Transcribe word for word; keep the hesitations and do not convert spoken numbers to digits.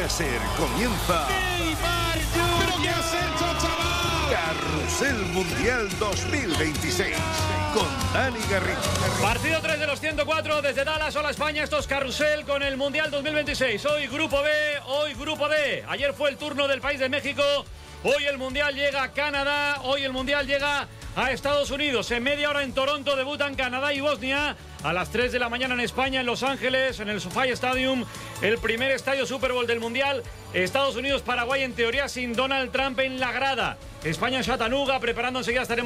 Láser comienza. ¡Neymar! ¿Pero qué has hecho, chaval? Carrusel Mundial dos mil veintiséis con Dani Garrido. Partido tres de los ciento cuatro desde Dallas. Hola España, esto es Carrusel con el Mundial dos mil veintiséis. Hoy Grupo B, hoy Grupo D. Ayer fue el turno del país de México. Hoy el Mundial llega a Canadá. Hoy el Mundial llega a Estados Unidos. En media hora en Toronto debutan Canadá y Bosnia. A las tres de la mañana en España, en Los Ángeles, en el SoFi Stadium, el primer estadio Super Bowl del Mundial. Estados Unidos-Paraguay, en teoría sin Donald Trump en la grada. España en Chattanooga, preparando enseguida estaremos